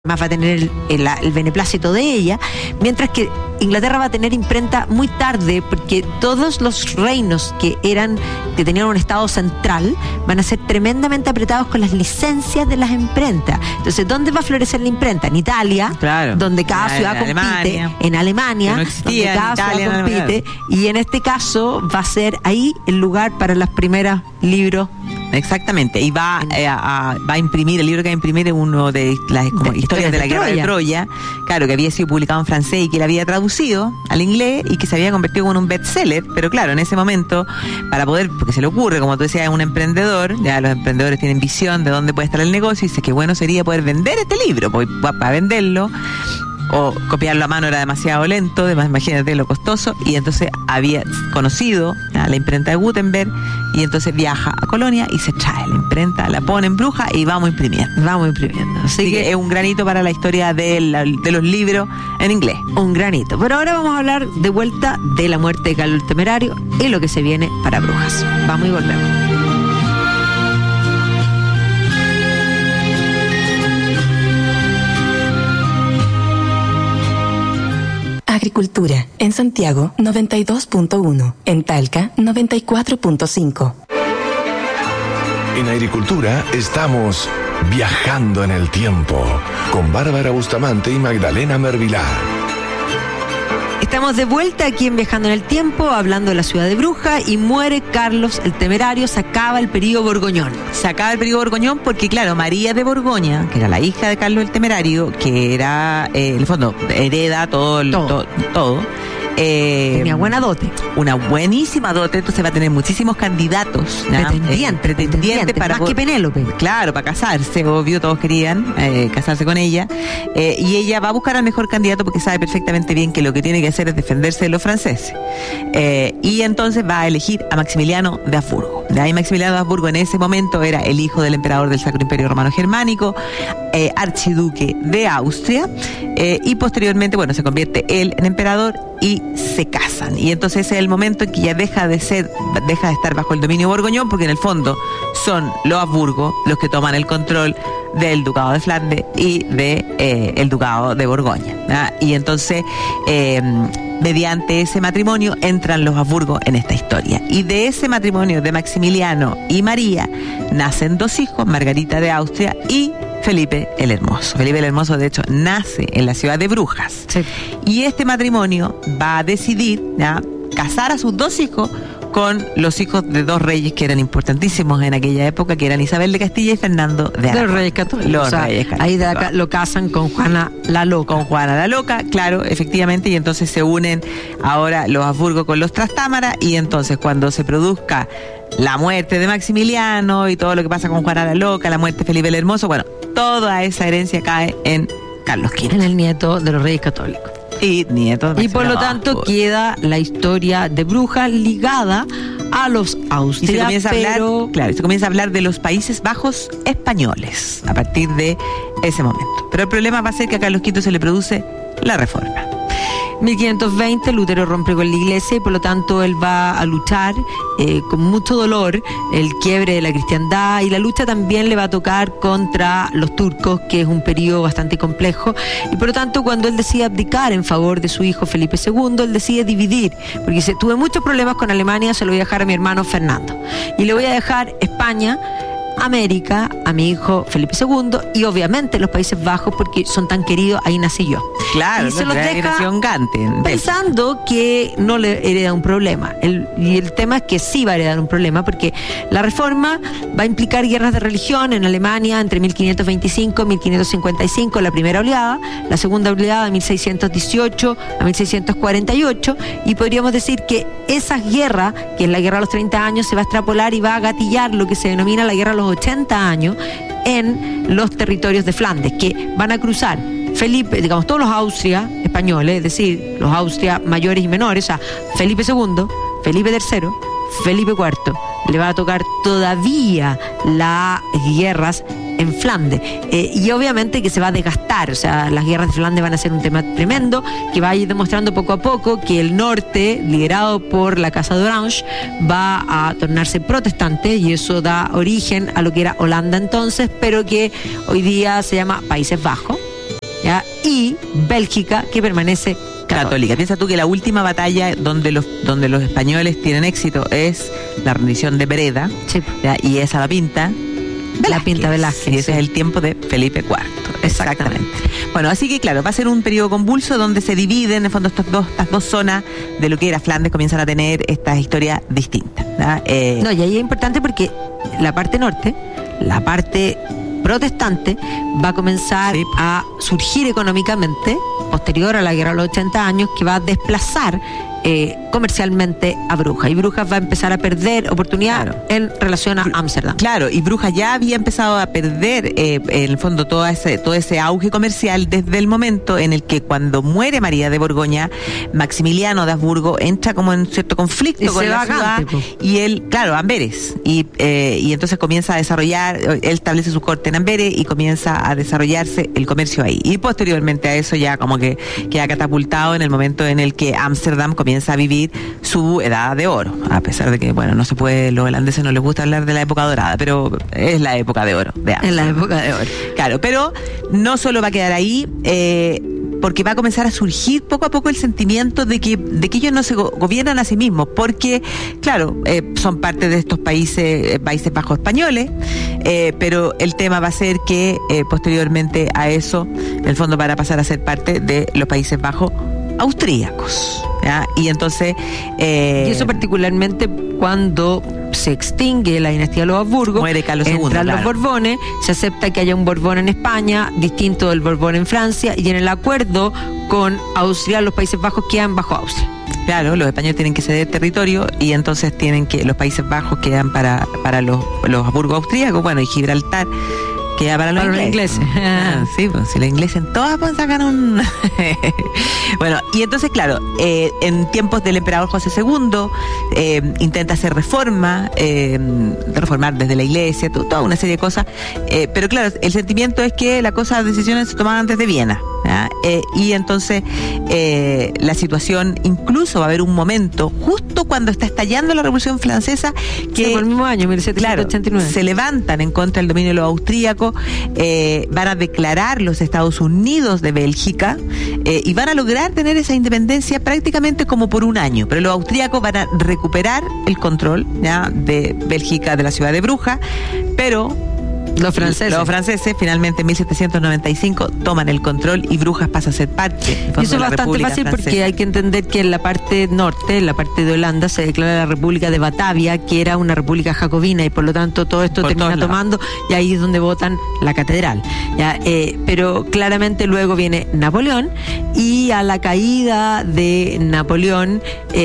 más va a tener el beneplácito de ella, mientras que Inglaterra va a tener imprenta muy tarde, porque todos los reinos que tenían un estado central van a ser tremendamente apretados con las licencias de las imprentas. Entonces, ¿dónde va a florecer la imprenta? En Italia, claro, donde cada ciudad compite, en Alemania, no existía, donde cada Italia, ciudad compite, y en este caso va a ser ahí el lugar para los primeros libros. Exactamente, y va a imprimir, el libro que va a imprimir es uno de las historias de la guerra de Troya, claro, que había sido publicado en francés y que él había traducido al inglés y que se había convertido en un bestseller, pero claro, en ese momento, para poder, porque se le ocurre, como tú decías, es un emprendedor, ya los emprendedores tienen visión de dónde puede estar el negocio, y dice que bueno sería poder vender este libro, porque para venderlo o copiarlo a mano era demasiado lento, además imagínate lo costoso, y entonces había conocido la imprenta de Gutenberg, y entonces viaja a Colonia y se trae la imprenta, la pone en Brujas y vamos imprimiendo. Así que es un granito para la historia de los libros en inglés. Un granito. Pero ahora vamos a hablar de vuelta de la muerte de Carlos el Temerario y lo que se viene para Brujas. Vamos y volvemos. Agricultura. En Santiago, 92.1. En Talca, 94.5. En Agricultura estamos viajando en el tiempo con Bárbara Bustamante y Magdalena Mervilá. Estamos de vuelta aquí en Viajando en el Tiempo, hablando de la ciudad de Brujas, y muere Carlos el Temerario, se acaba el periodo Borgoñón. Se acaba el periodo Borgoñón porque, claro, María de Borgoña, que era la hija de Carlos el Temerario, que era, en el fondo, hereda todo. Tenía buena dote. Una buenísima dote, entonces va a tener muchísimos candidatos. Pretendientes para más que Penélope. Claro, para casarse, obvio, todos querían casarse con ella. Y ella va a buscar al mejor candidato porque sabe perfectamente bien que lo que tiene que hacer es defenderse de los franceses. Y entonces va a elegir a Maximiliano de Habsburgo. Y Maximiliano de Habsburgo en ese momento era el hijo del emperador del Sacro Imperio Romano Germánico, archiduque de Austria, y posteriormente, bueno, se convierte él en emperador y se casan. Y entonces ese es el momento en que ya deja de estar bajo el dominio borgoñón, porque en el fondo son los Habsburgo los que toman el control del ducado de Flandes y el ducado de Borgoña, ¿verdad? Y entonces mediante ese matrimonio entran los Habsburgo en esta historia, y de ese matrimonio de Maximiliano y María nacen dos hijos, Margarita de Austria y Felipe el Hermoso. Felipe el Hermoso, de hecho, nace en la ciudad de Brujas. Sí. Y este matrimonio va a decidir casar a sus dos hijos con los hijos de dos reyes que eran importantísimos en aquella época, que eran Isabel de Castilla y Fernando de Aragón. Los reyes católicos. Ahí lo casan con Juana la Loca. Con Juana la Loca, claro, efectivamente, y entonces se unen ahora los Habsburgo con los Trastámara, y entonces cuando se produzca la muerte de Maximiliano y todo lo que pasa con Juana la Loca, la muerte de Felipe el Hermoso, bueno, toda esa herencia cae en Carlos V. En el nieto de los reyes católicos. Y nieto de Y por lo tanto queda la historia de Brujas ligada a los Austria. Y se comienza a hablar de los Países Bajos españoles a partir de ese momento. Pero el problema va a ser que a Carlos V se le produce la Reforma. 1520 Lutero rompe con la iglesia, y por lo tanto él va a luchar con mucho dolor el quiebre de la cristiandad, y la lucha también le va a tocar contra los turcos, que es un periodo bastante complejo, y por lo tanto cuando él decide abdicar en favor de su hijo Felipe II, él decide dividir, porque dice: tuve muchos problemas con Alemania, se lo voy a dejar a mi hermano Fernando, y le voy a dejar España, América, a mi hijo Felipe II, y obviamente los Países Bajos, porque son tan queridos, ahí nací yo. Claro, y se los deja pensando que no le hereda un problema. Y el tema es que sí va a heredar un problema, porque la Reforma va a implicar guerras de religión en Alemania entre 1525 y 1555, la primera oleada, la segunda oleada de 1618 a 1648, y podríamos decir que esas guerras, que es la guerra de los 30 años, se va a extrapolar y va a gatillar lo que se denomina la guerra de los 80 años en los territorios de Flandes, que van a cruzar Felipe, digamos, todos los Austria españoles, es decir, los Austria mayores y menores, o sea, Felipe II, Felipe III, Felipe IV, le va a tocar todavía las guerras en Flandes, y obviamente que se va a desgastar, o sea, las guerras de Flandes van a ser un tema tremendo, que va a ir demostrando poco a poco que el norte, liderado por la Casa de Orange, va a tornarse protestante, y eso da origen a lo que era Holanda entonces, pero que hoy día se llama Países Bajos. ¿ya? Y Bélgica, que permanece católica. Piensa tú que la última batalla donde los españoles tienen éxito es la rendición de Breda, Sí. ¿ya? Y esa la pinta Velázquez. Y ese es el tiempo de Felipe IV. Exactamente. Bueno, así que claro, va a ser un periodo convulso donde se dividen en el fondo estas dos zonas de lo que era Flandes, comienzan a tener estas historias distintas, ¿ya? No, y ahí es importante porque la parte norte, la parte protestante, va a comenzar Sí. a surgir económicamente posterior a la guerra de los 80 años, que va a desplazar comercialmente a Brujas, y Brujas va a empezar a perder oportunidad Claro. en relación a Ámsterdam. Claro, y Brujas ya había empezado a perder en el fondo todo ese auge comercial desde el momento en el que, cuando muere María de Borgoña, Maximiliano de Habsburgo entra como en cierto conflicto Y con se la va a ciudad, Gante, po. y él, claro, Amberes, y entonces comienza a desarrollar, él establece su corte en Amberes y comienza a desarrollarse el comercio ahí, y posteriormente a eso ya como que queda catapultado en el momento en el que Ámsterdam comienza a vivir su edad de oro, a pesar de que, bueno, no se puede, los holandeses no les gusta hablar de la época dorada, pero es la época de oro de Ámsterdam. En la época de oro. Claro, pero no solo va a quedar ahí, porque va a comenzar a surgir poco a poco el sentimiento de que ellos no se gobiernan a sí mismos, porque, claro, son parte de estos Países Bajos españoles, pero el tema va a ser que posteriormente a eso, en el fondo, van a pasar a ser parte de los Países Bajos austríacos, ¿ya? Y entonces... Y eso particularmente cuando se extingue la dinastía de los Habsburgo, Muere Carlos II, entran los claro. Borbones, se acepta que haya un Borbón en España, distinto del Borbón en Francia, y en el acuerdo con Austria, los Países Bajos quedan bajo Austria. Claro, los españoles tienen que ceder territorio y entonces los Países Bajos quedan para los Habsburgo austríacos, bueno, y Gibraltar queda para los ingleses. Sí, pues si los ingleses en todas pues sacan un... Bueno, y entonces, claro, en tiempos del emperador José II, intenta hacer reformar desde la iglesia, toda una serie de cosas, pero claro, el sentimiento es que las decisiones se tomaban desde Viena, ¿ya? Y entonces la situación, incluso va a haber un momento justo cuando está estallando la Revolución Francesa, que Sí, por el mismo año, 1789. claro, se levantan en contra del dominio de los austríacos, van a declarar los Estados Unidos de Bélgica, y van a lograr tener esa independencia prácticamente como por un año, pero los austríacos van a recuperar el control, ¿ya?, de Bélgica, de la ciudad de Brujas, pero Los franceses finalmente en 1795 toman el control y Brujas pasa a ser parte. Y eso es bastante fácil porque hay que entender que en la parte norte, en la parte de Holanda, se declara la República de Batavia, que era una república jacobina, y por lo tanto todo esto termina tomando, y ahí es donde votan la catedral, ¿ya? Pero claramente luego viene Napoleón, y a la caída de Napoleón,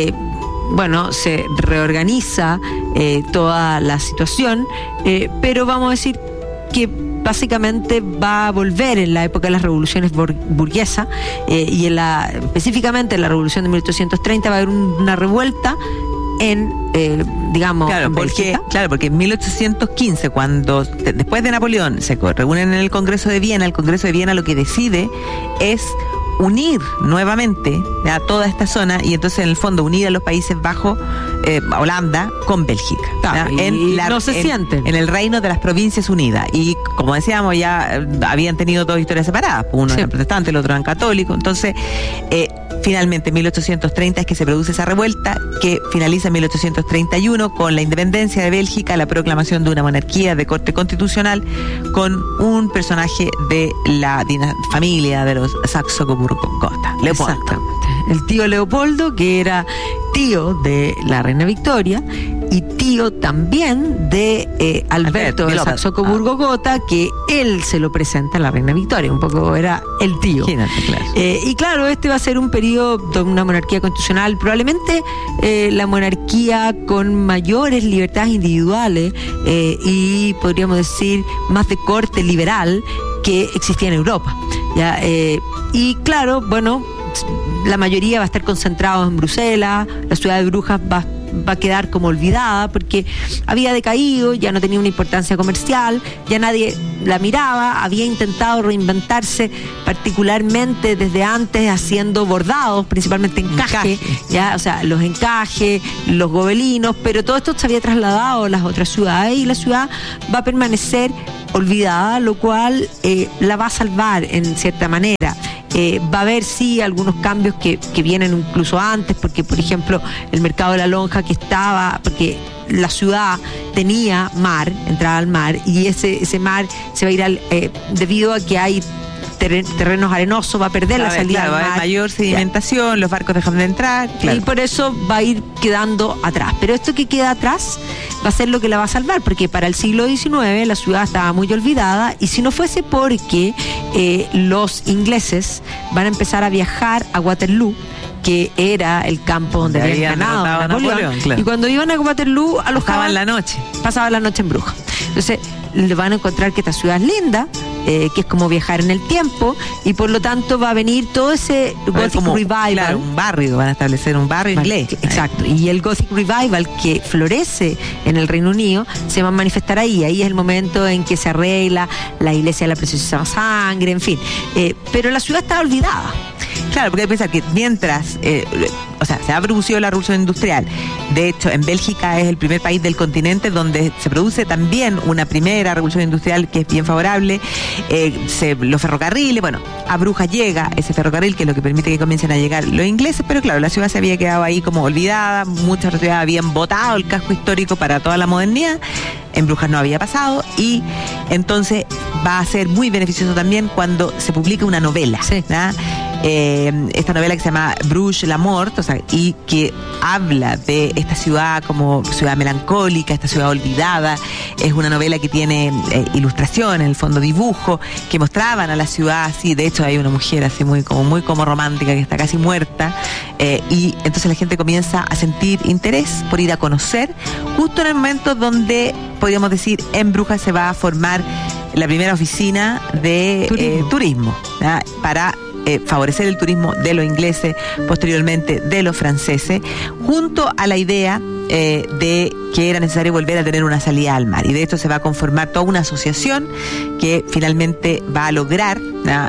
bueno, se reorganiza toda la situación, pero vamos a decir que básicamente va a volver en la época de las revoluciones burguesas, y específicamente en la revolución de 1830 va a haber una revuelta en, digamos, claro, en Bélgica. porque en 1815, cuando después de Napoleón se reúnen en el Congreso de Viena, el Congreso de Viena lo que decide es unir nuevamente a toda esta zona, y entonces en el fondo unir a los Países Bajos, Holanda, con Bélgica, claro, no se sienten en el reino de las Provincias Unidas, y como decíamos ya habían tenido dos historias separadas, uno era protestante, el otro era católico, entonces finalmente en 1830 es que se produce esa revuelta, que finaliza en 1831 con la independencia de Bélgica, la proclamación de una monarquía de corte constitucional con un personaje de la familia de los Saxo-Coburgo-Gotha, Leopoldo. Exactamente. El tío Leopoldo, que era tío de la reina Victoria y tío también de Alberto de Saxo-Coburgo-Gotha, que él se lo presenta a la reina Victoria, un poco era el tío. Claro. Y claro, este va a ser un periodo de una monarquía constitucional, probablemente la monarquía con mayores libertades individuales, y podríamos decir más de corte liberal que existía en Europa, ¿ya? Y claro, bueno, la mayoría va a estar concentrado en Bruselas, la ciudad de Brujas va a quedar como olvidada porque había decaído, ya no tenía una importancia comercial, ya nadie la miraba, había intentado reinventarse particularmente desde antes haciendo bordados, principalmente encaje, ya, o sea, los encajes, los gobelinos, pero todo esto se había trasladado a las otras ciudades, y la ciudad va a permanecer olvidada, lo cual la va a salvar en cierta manera. Va a haber sí algunos cambios que vienen incluso antes, porque por ejemplo el mercado de la lonja que estaba, porque la ciudad tenía mar, entrada al mar, y ese mar se va a ir debido a que hay terrenos arenosos, va a perder la salida al mar. Va a haber mayor sedimentación, los barcos dejan de entrar. Y por eso va a ir quedando atrás. Pero esto que queda atrás va a ser lo que la va a salvar, porque para el siglo XIX la ciudad estaba muy olvidada, y si no fuese porque los ingleses van a empezar a viajar a Waterloo, que era el campo donde habían ganado a Napoleón. Claro. Y cuando iban a Waterloo, pasaban la noche en Brujas. Entonces le van a encontrar que esta ciudad es linda, que es como viajar en el tiempo, y por lo tanto va a venir todo ese Gothic Revival. Claro, un barrio, van a establecer un barrio inglés. Exacto, y el Gothic Revival que florece en el Reino Unido se va a manifestar ahí. Ahí es el momento en que se arregla la iglesia de la Preciosa Sangre, en fin. Pero la ciudad está olvidada. Claro, porque hay que pensar que mientras, se ha producido la revolución industrial. De hecho, en Bélgica es el primer país del continente donde se produce también una primera revolución industrial que es bien favorable. Los ferrocarriles, a Brujas llega ese ferrocarril, que es lo que permite que comiencen a llegar los ingleses, pero claro, la ciudad se había quedado ahí como olvidada, muchas ciudades habían botado el casco histórico para toda la modernidad. En Brujas no había pasado, y entonces va a ser muy beneficioso también cuando se publica una novela. Sí. Esta novela que se llama Bruges la Mort, y que habla de esta ciudad como ciudad melancólica, esta ciudad olvidada. Es una novela que tiene ilustración, en el fondo dibujo, que mostraban a la ciudad así. De hecho hay una mujer así muy como romántica que está casi muerta, y entonces la gente comienza a sentir interés por ir a conocer, justo en el momento donde podríamos decir en Brujas se va a formar la primera oficina de turismo, para favorecer el turismo de los ingleses, posteriormente de los franceses, junto a la idea de que era necesario volver a tener una salida al mar. Y de esto se va a conformar toda una asociación que finalmente va a lograr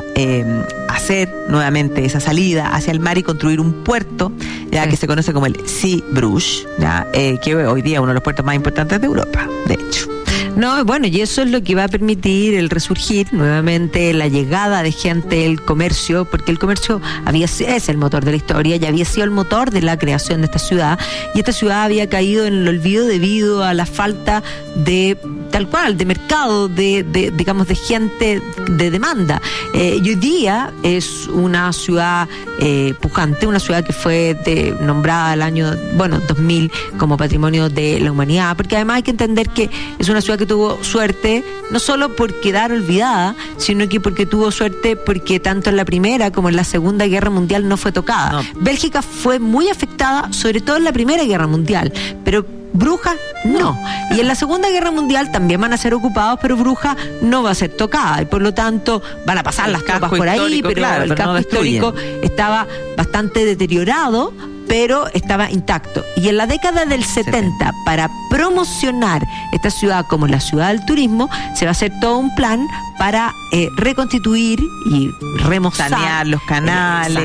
hacer nuevamente esa salida hacia el mar y construir un puerto que se conoce como el Sea Bruges, que hoy día es uno de los puertos más importantes de Europa, de hecho. No, y eso es lo que va a permitir el resurgir nuevamente, la llegada de gente, el comercio, porque el comercio es el motor de la historia, ya había sido el motor de la creación de esta ciudad, y esta ciudad había caído en el olvido debido a la falta de mercado, digamos, de gente, de demanda. Y hoy día es una ciudad pujante, una ciudad que fue nombrada el año 2000 como Patrimonio de la Humanidad, porque además hay que entender que es una ciudad que tuvo suerte, no solo por quedar olvidada, sino que porque tuvo suerte porque tanto en la Primera como en la Segunda Guerra Mundial no fue tocada. No. Bélgica fue muy afectada, sobre todo en la Primera Guerra Mundial, pero Brujas no. Y en la Segunda Guerra Mundial también van a ser ocupados, pero Brujas no va a ser tocada, y por lo tanto van a pasar las tropas por ahí, pero el casco histórico estaba bastante deteriorado, pero estaba intacto. Y en la década del 70, para promocionar esta ciudad como la ciudad del turismo, se va a hacer todo un plan para reconstituir y remozar, sanear los canales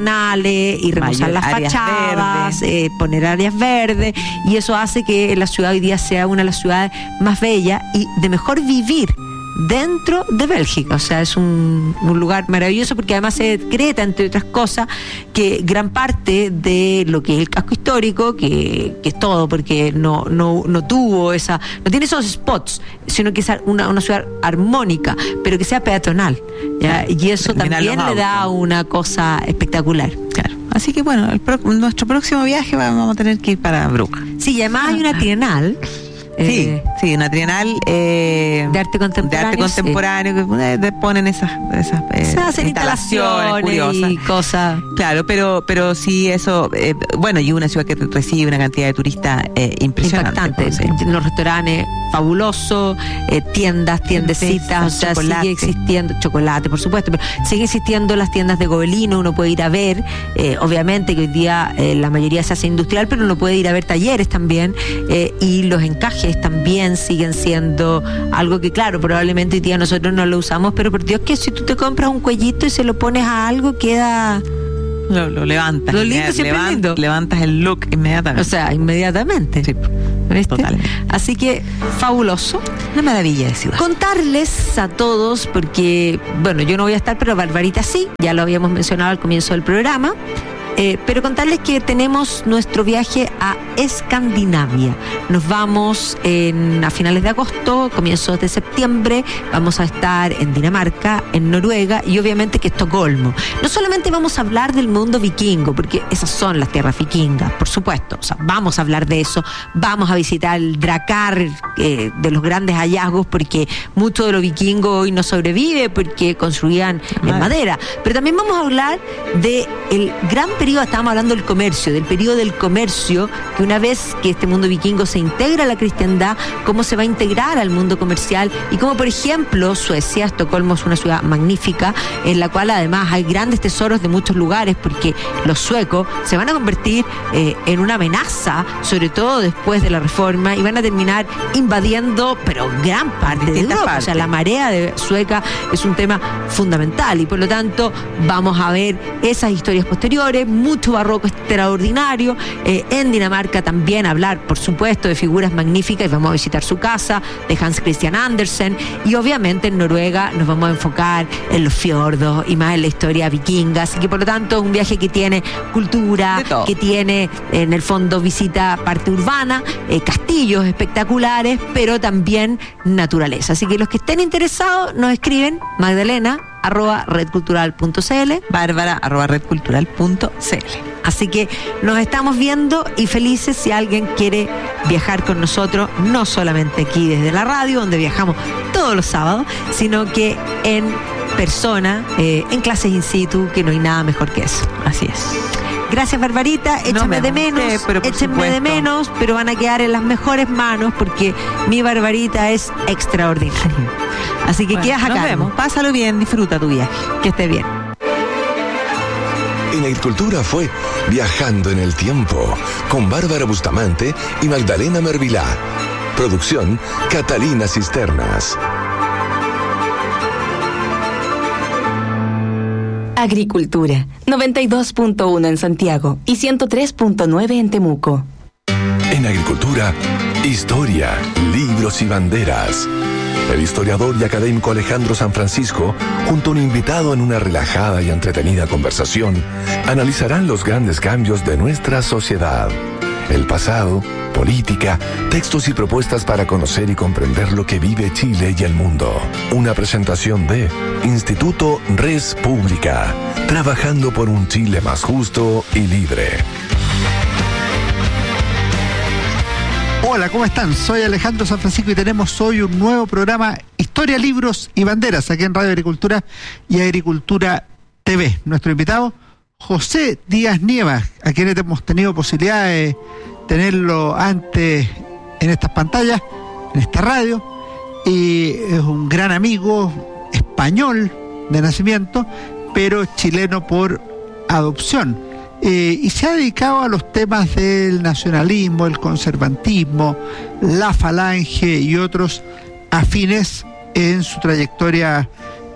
y remozar las fachadas, poner áreas verdes, y eso hace que la ciudad hoy día sea una de las ciudades más bellas y de mejor vivir dentro de Bélgica. O sea, es un lugar maravilloso, porque además se decreta, entre otras cosas, que gran parte de lo que es el casco histórico, que es todo, porque no tiene esos spots, sino que es una ciudad armónica, pero que sea peatonal, ¿ya? Y eso también le da una cosa espectacular. Claro. Así que nuestro próximo viaje vamos a tener que ir para Brujas. Sí, y además hay una trienal. Sí, una trienal de arte contemporáneo, que ponen esas se hacen instalaciones curiosas y cosas. Claro, pero sí eso, y una ciudad que recibe una cantidad de turistas impresionante. Impactante. Los restaurantes fabulosos, tiendecitas, o sea, sigue existiendo chocolate, por supuesto, pero sigue existiendo las tiendas de gobelino, uno puede ir a ver, obviamente que hoy día la mayoría se hace industrial, pero uno puede ir a ver talleres también, y los encajes también siguen siendo algo que, claro, probablemente hoy día nosotros no lo usamos, pero por Dios que si tú te compras un cuellito y se lo pones a algo, queda... Lo levantas. Lo lindo siempre lindo. Levantas el look inmediatamente. O sea, inmediatamente. Sí. ¿Viste? Totalmente. Así que, fabuloso. Una maravilla de ciudad. Contarles a todos, porque, bueno, yo no voy a estar, pero Barbarita sí, ya lo habíamos mencionado al comienzo del programa. Pero contarles que tenemos nuestro viaje a Escandinavia. Nos vamos a finales de agosto, comienzos de septiembre. Vamos a estar en Dinamarca, en Noruega y obviamente que Estocolmo. No solamente vamos a hablar del mundo vikingo, porque esas son las tierras vikingas, por supuesto. O sea, vamos a hablar de eso. Vamos a visitar el Drakkar, de los grandes hallazgos, porque mucho de lo vikingo hoy no sobrevive porque construían en madera. Pero también vamos a hablar del gran periodo, estábamos hablando del comercio, del periodo del comercio, que una vez que este mundo vikingo se integra a la cristiandad, cómo se va a integrar al mundo comercial y cómo, por ejemplo, Suecia, Estocolmo es una ciudad magnífica, en la cual además hay grandes tesoros de muchos lugares, porque los suecos se van a convertir en una amenaza, sobre todo después de la reforma, y van a terminar invadiendo, pero gran parte de Europa. O sea, la marea sueca es un tema fundamental y por lo tanto vamos a ver esas historias posteriores, mucho barroco extraordinario. En Dinamarca también hablar, por supuesto, de figuras magníficas, y vamos a visitar su casa, de Hans Christian Andersen, y obviamente en Noruega nos vamos a enfocar en los fiordos y más en la historia vikinga, así que por lo tanto un viaje que tiene cultura, que tiene en el fondo visita parte urbana, castillos espectaculares, pero también naturaleza. Así que los que estén interesados nos escriben, Magdalena@redcultural.cl, Bárbara@redcultural.cl. Así que nos estamos viendo y felices si alguien quiere viajar con nosotros, no solamente aquí desde la radio, donde viajamos todos los sábados, sino que en persona, en clases in situ, que no hay nada mejor que eso. Así es. Gracias, Barbarita. Échenme de menos, pero van a quedar en las mejores manos porque mi Barbarita es extraordinaria. Así que quedas acá. Nos vemos. Pásalo bien, disfruta tu viaje. Que esté bien. En Agricultura fue Viajando en el Tiempo con Bárbara Bustamante y Magdalena Mervilá. Producción Catalina Cisternas. Agricultura, 92.1 en Santiago y 103.9 en Temuco. En Agricultura, historia, libros y banderas. El historiador y académico Alejandro San Francisco, junto a un invitado en una relajada y entretenida conversación, analizarán los grandes cambios de nuestra sociedad. El pasado, política, textos y propuestas para conocer y comprender lo que vive Chile y el mundo. Una presentación de Instituto Res Pública, trabajando por un Chile más justo y libre. Hola, ¿cómo están? Soy Alejandro San Francisco y tenemos hoy un nuevo programa, Historia, Libros y Banderas, aquí en Radio Agricultura y Agricultura TV. Nuestro invitado, José Díaz Nieva, a quien hemos tenido posibilidad de tenerlo antes en estas pantallas, en esta radio, y es un gran amigo español de nacimiento, pero chileno por adopción. Y se ha dedicado a los temas del nacionalismo, el conservantismo, la falange y otros afines en su trayectoria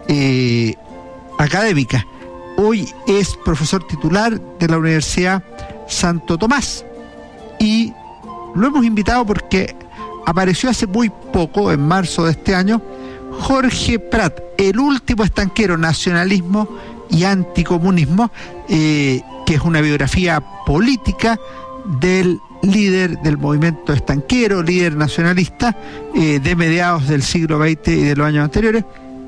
académica. Hoy es profesor titular de la Universidad Santo Tomás y lo hemos invitado porque apareció hace muy poco, en marzo de este año, Jorge Prat, el último estanquero, nacionalismo y anticomunismo, que es una biografía política del líder del movimiento estanquero, líder nacionalista de mediados del siglo XX y de los años anteriores.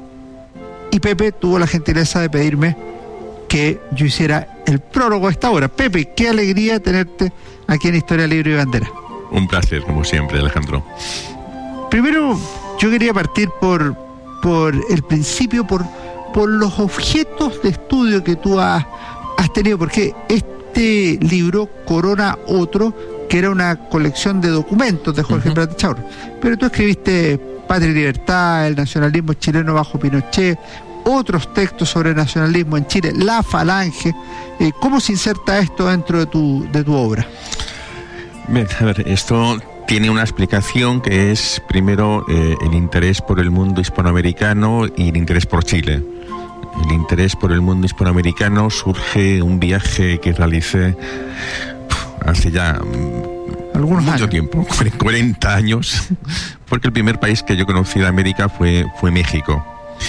Y Pepe tuvo la gentileza de pedirme que yo hiciera el prólogo a esta hora. Pepe, qué alegría tenerte aquí en Historia, Libro y Bandera. Un placer, como siempre, Alejandro. Primero, yo quería partir por el principio, por los objetos de estudio que tú has tenido, porque este libro corona otro que era una colección de documentos de Jorge Prat Chaur. Pero tú escribiste Patria y Libertad, el nacionalismo chileno bajo Pinochet, otros textos sobre nacionalismo en Chile, la falange. ¿Cómo se inserta esto dentro de tu obra? Bien, a ver, esto tiene una explicación que es, primero, el interés por el mundo hispanoamericano y el interés por Chile. El interés por el mundo hispanoamericano surge un viaje que realicé hace ya algunos mucho años. tiempo, 40 años, porque el primer país que yo conocí de América fue México.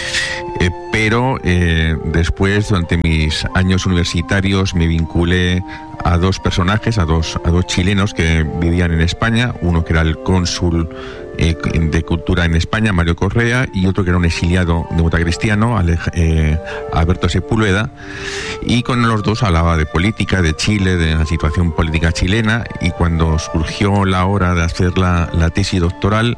Pero después, durante mis años universitarios, me vinculé a dos personajes, a dos chilenos que vivían en España, uno que era el cónsul de cultura en España, Mario Correa, y otro que era un exiliado democristiano, Alberto Sepúlveda, y con los dos hablaba de política, de Chile, de la situación política chilena, y cuando surgió la hora de hacer la tesis doctoral,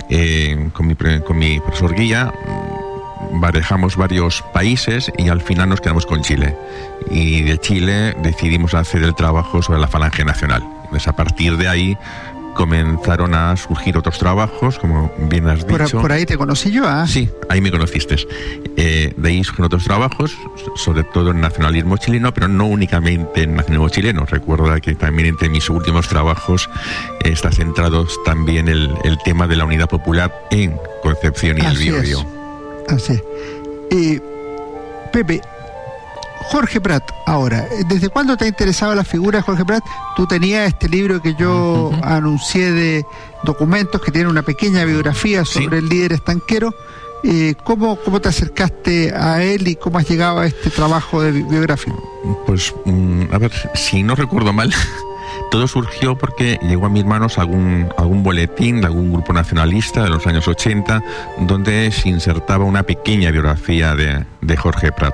con mi profesor guía, barajamos varios países y al final nos quedamos con Chile. Y de Chile decidimos hacer el trabajo sobre la Falange Nacional. Entonces, a partir de ahí comenzaron a surgir otros trabajos, como bien has dicho. Por ahí te conocí yo, ¿ah? Sí, ahí me conociste. De ahí surgieron otros trabajos, sobre todo en nacionalismo chileno, pero no únicamente en nacionalismo chileno. Recuerda que también entre mis últimos trabajos está centrado también el tema de la unidad popular en Concepción y el Biobío. Así es. Pepe, Jorge Prat, ahora, ¿desde cuándo te ha interesado la figura de Jorge Prat? Tú tenías este libro que yo anuncié de documentos que tiene una pequeña biografía sobre el líder estanquero. ¿Cómo te acercaste a él y cómo has llegado a este trabajo biográfico? Pues, a ver, si no recuerdo mal, todo surgió porque llegó a mis manos algún boletín de algún grupo nacionalista de los años 80, donde se insertaba una pequeña biografía de Jorge Prat.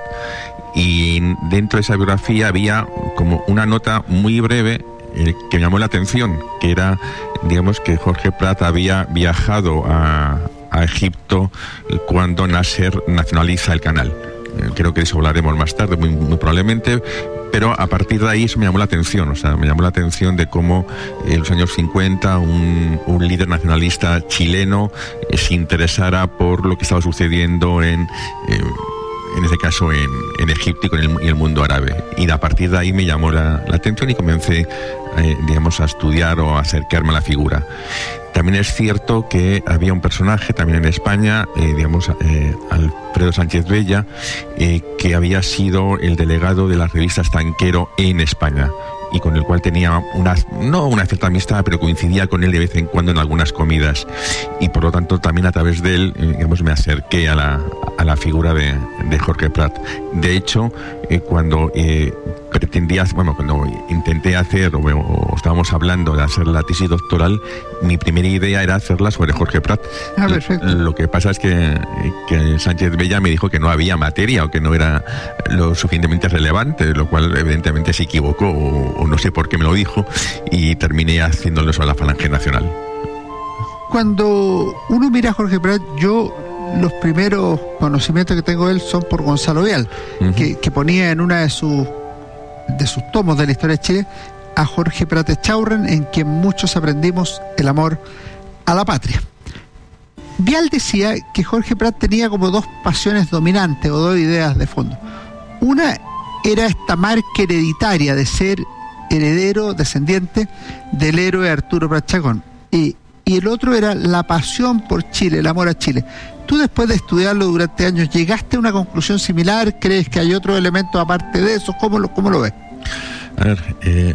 Y dentro de esa biografía había como una nota muy breve que me llamó la atención, que era, digamos, que Jorge Prat había viajado a Egipto cuando Nasser nacionaliza el canal. Creo que de eso hablaremos más tarde, muy probablemente, pero a partir de ahí eso me llamó la atención. O sea, me llamó la atención de cómo en los años 50 un líder nacionalista chileno se interesara por lo que estaba sucediendo en este caso en Egipto y el mundo árabe. Y a partir de ahí me llamó la atención y comencé digamos, a estudiar o a acercarme a la figura. También es cierto que había un personaje también en España, Alfredo Sánchez Bella, que había sido el delegado de la revista Estanquero en España, y con el cual tenía no una cierta amistad, pero coincidía con él de vez en cuando en algunas comidas, y por lo tanto también a través de él, digamos, me acerqué a la figura de Jorge Prat. De hecho, cuando cuando intenté hacer o estábamos hablando de hacer la tesis doctoral, mi primera idea era hacerla sobre Jorge Prat. Perfecto. Lo que pasa es que Sánchez Bella me dijo que no había materia o que no era lo suficientemente relevante, lo cual evidentemente se equivocó o no sé por qué me lo dijo, y terminé haciéndolo sobre la Falange Nacional. Cuando uno mira a Jorge Prat, los primeros conocimientos que tengo de él son por Gonzalo Vial, que ponía en una de sus tomos de la historia de Chile a Jorge Prat Echaurren, en quien muchos aprendimos el amor a la patria. Vial decía que Jorge Prat tenía como dos pasiones dominantes o dos ideas de fondo. Una era esta marca hereditaria de ser heredero, descendiente del héroe Arturo Prat Chacón, y el otro era la pasión por Chile, el amor a Chile. Tú, después de estudiarlo durante años, ¿llegaste a una conclusión similar? ¿Crees que hay otros elementos aparte de eso? ¿Cómo lo ves? A ver,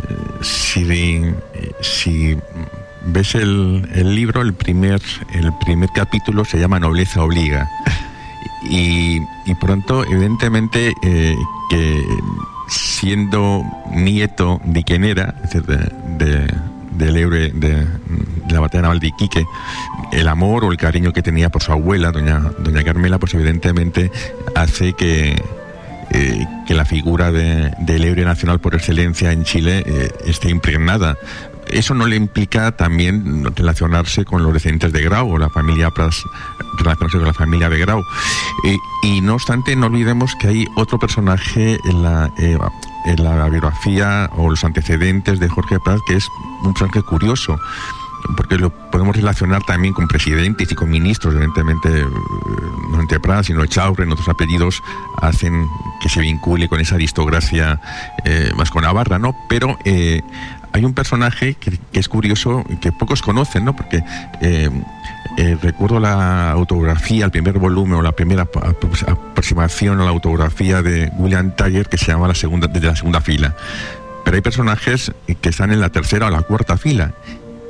si ves el libro, el primer capítulo se llama Nobleza Obliga. Y pronto, evidentemente, que siendo nieto de quien era, es decir, del héroe de la batalla naval de Iquique, el amor o el cariño que tenía por su abuela, doña Carmela, pues evidentemente hace que la figura del héroe nacional por excelencia en Chile esté impregnada. Eso no le implica también relacionarse con los descendientes de Grau o la familia Pras, relacionarse con la familia de Grau. Y no obstante, no olvidemos que hay otro personaje en la biografía o los antecedentes de Jorge Prat, que es un personaje curioso, porque lo podemos relacionar también con presidentes y con ministros. Evidentemente, no solamente Prat, sino Echaurren, otros apellidos hacen que se vincule con esa aristocracia vasco-navarra, ¿no? Pero hay un personaje que es curioso, que pocos conocen, ¿no? Porque recuerdo la autografía, el primer volumen o la primera aproximación a la autografía de William Tiger, que se llama desde la segunda fila. Pero hay personajes que están en la tercera o la cuarta fila,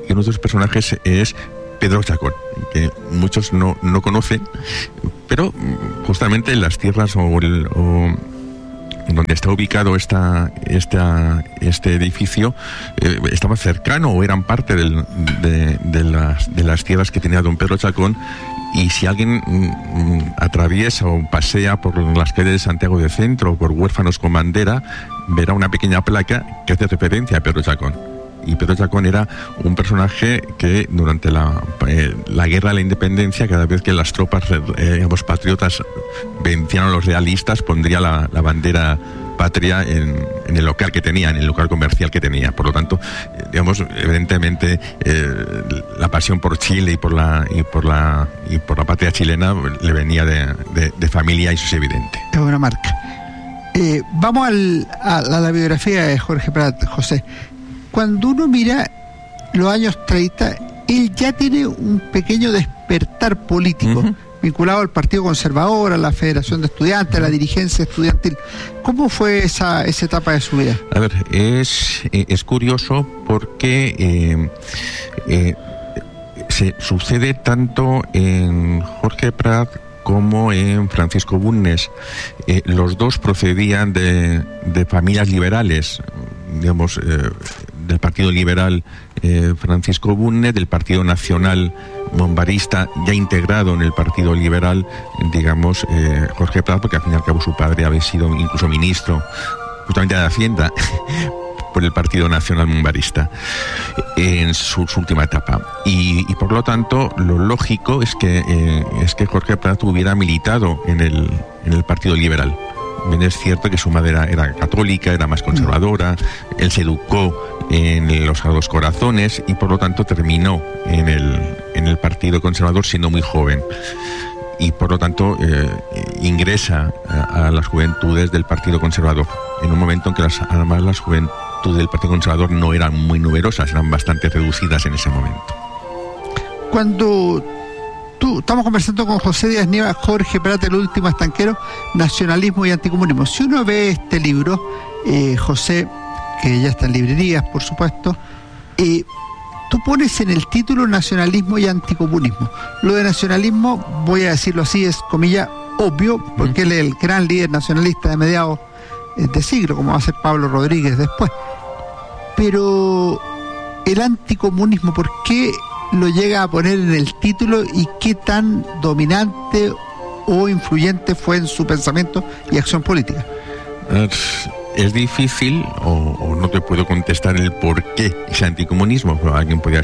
y uno de esos personajes es Pedro Chacón, que muchos no conocen, pero justamente en las tierras donde está ubicado este edificio estaba cercano o eran parte de las tierras que tenía don Pedro Chacón. Y si alguien atraviesa o pasea por las calles de Santiago de Centro o por Huérfanos con Bandera, verá una pequeña placa que hace referencia a Pedro Chacón. Y Pedro Chacón era un personaje que durante la guerra de la independencia, cada vez que las tropas patriotas vencían a los realistas, pondría la bandera patria en el local que tenía, en el local comercial que tenía. Por lo tanto, evidentemente la pasión por Chile y por la patria chilena le venía de familia, y eso es evidente. Es una marca. Vamos a la biografía de Jorge Prat, José. Cuando uno mira los años 30, él ya tiene un pequeño despertar político, vinculado al Partido Conservador, a la Federación de Estudiantes, a la dirigencia estudiantil. ¿Cómo fue esa etapa de su vida? A ver, es curioso porque se sucede tanto en Jorge Prat como en Francisco Bulnes. Los dos procedían de familias liberales, digamos, del Partido Liberal Francisco Bulnes, del Partido Nacional Monbarista, ya integrado en el Partido Liberal, digamos, Jorge Prat, porque al fin y al cabo su padre había sido incluso ministro justamente de Hacienda por el Partido Nacional Monbarista en su última etapa. Y por lo tanto, lo lógico es que Jorge Prat hubiera militado en el Partido Liberal. Bien, es cierto que su madre era católica, era más conservadora, él se educó en los Sagrados Corazones y por lo tanto terminó en el Partido Conservador siendo muy joven. Y por lo tanto ingresa a las juventudes del Partido Conservador, en un momento en que además las juventudes del Partido Conservador no eran muy numerosas, eran bastante reducidas en ese momento. Estamos conversando con José Díaz Nieva, Jorge Prat, el último estanquero, nacionalismo y anticomunismo. Si uno ve este libro, José, que ya está en librerías, por supuesto, tú pones en el título nacionalismo y anticomunismo. Lo de nacionalismo, voy a decirlo así, es comilla obvio, porque él es el gran líder nacionalista de mediados de siglo, como va a ser Pablo Rodríguez después. Pero el anticomunismo, ¿por qué lo llega a poner en el título y qué tan dominante o influyente fue en su pensamiento y acción política? Es difícil, o no te puedo contestar el por qué ese anticomunismo, pero alguien podía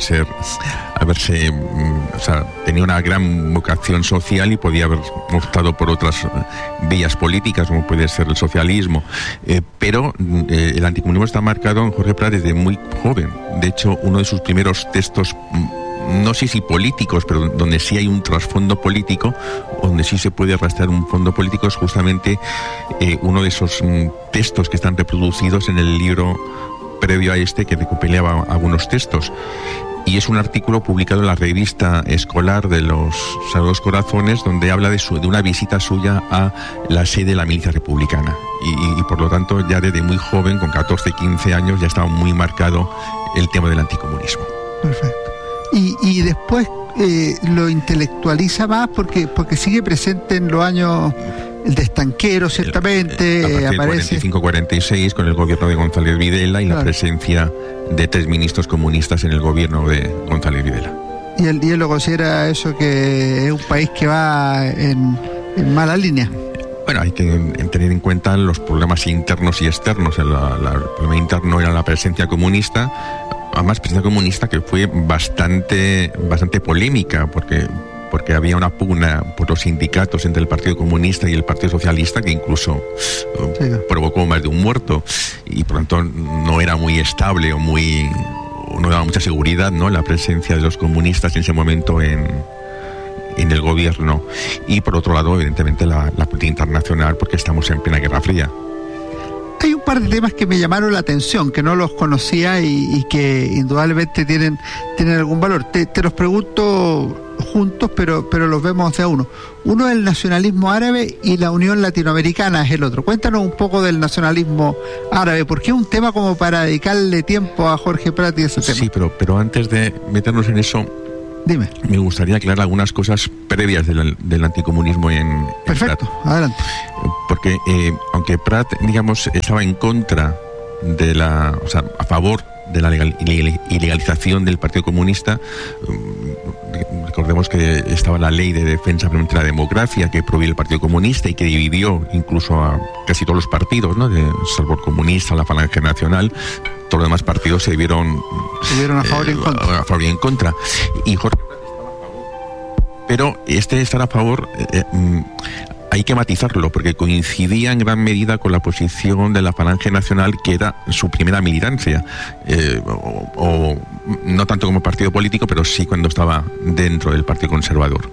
tenía una gran vocación social y podía haber optado por otras vías políticas, como puede ser el socialismo, pero el anticomunismo está marcado en Jorge Prat desde muy joven. De hecho, uno de sus primeros textos, no sé si políticos, pero donde sí hay un trasfondo político, donde sí se puede arrastrar un fondo político, es justamente uno de esos textos que están reproducidos en el libro previo a este, que recopilaba algunos textos. Y es un artículo publicado en la revista escolar de los Sagrados Corazones, donde habla de una visita suya a la sede de la milicia republicana. Y por lo tanto, ya desde muy joven, con 14, 15 años, ya estaba muy marcado el tema del anticomunismo. Perfecto. Y después lo intelectualiza más porque sigue presente en los años de estanquero, ciertamente. Aparece 45-46 con el gobierno de González Videla y la presencia de 3 ministros comunistas en el gobierno de González Videla. Y él lo considera eso, que es un país que va en mala línea. Bueno, hay que tener en cuenta los problemas internos y externos. El problema interno era la presencia comunista, además presencia comunista que fue bastante polémica, porque había una pugna por los sindicatos entre el Partido Comunista y el Partido Socialista que incluso provocó más de un muerto, y por lo tanto no era muy estable o no daba mucha seguridad, ¿no?, la presencia de los comunistas en ese momento en el gobierno. Y por otro lado, evidentemente, la política internacional, porque estamos en plena Guerra Fría. Hay un par de temas que me llamaron la atención, que no los conocía y que indudablemente tienen algún valor. Te los pregunto, juntos, pero los vemos de a uno. Uno es el nacionalismo árabe y la Unión Latinoamericana es el otro. Cuéntanos un poco del nacionalismo árabe, porque es un tema como para dedicarle tiempo a Jorge Prat y ese tema. Sí, pero antes de meternos en eso, dime. Me gustaría aclarar algunas cosas previas del anticomunismo en Perfecto, Prat. Adelante. Porque aunque Prat, digamos, estaba en contra de a favor de la ilegalización del Partido Comunista, recordemos que estaba la Ley de Defensa de la Democracia que prohibió el Partido Comunista y que dividió incluso a casi todos los partidos, ¿no? Salvo el comunista, la Falange Nacional. Todos los demás partidos se vieron a favor y en contra. A favor y en contra. Y Jorge Prat estaba a favor. Pero estar a favor hay que matizarlo, porque coincidía en gran medida con la posición de la Falange Nacional, que era su primera militancia, o no tanto como partido político, pero sí cuando estaba dentro del Partido Conservador.